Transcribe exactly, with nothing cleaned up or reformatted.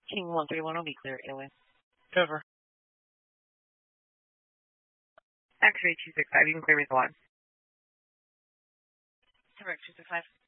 King one three one will be clear airway. Over. X-ray two six five, you can clear me the line. Correct, two six five.